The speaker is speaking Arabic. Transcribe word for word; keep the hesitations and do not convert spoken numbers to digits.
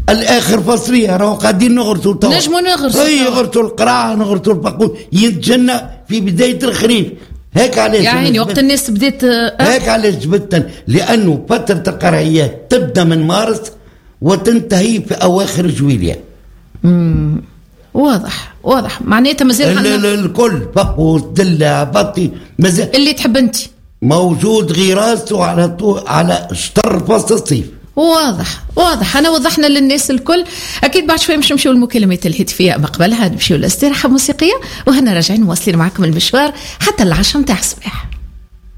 الاخر فصليه راهو قاعدين نغرسوا تو نجموا نغرسوا اي نغرسوا القراع نغرسوا البقول يتجنى في بدايه الخريف. هيك علاش يعني وقت الناس بدات أه؟ هيك علاش جبت، لانه فتره القرعيات تبدا من مارس وتنتهي في اواخر جويلية. امم واضح واضح معناتها مازال الكل فقوس دلة بطي مازال اللي تحب انت موجود غراسته على طول على شطر فصل الصيف. واضح واضح. أنا وضحنا للناس الكل. أكيد بعد شوي مش نمشيو المكالمات الهاتفية مقبلها نمشيو الاستراحة موسيقية وهنا راجعين مواصلين معكم المشوار حتى العشرة متاع الصباح.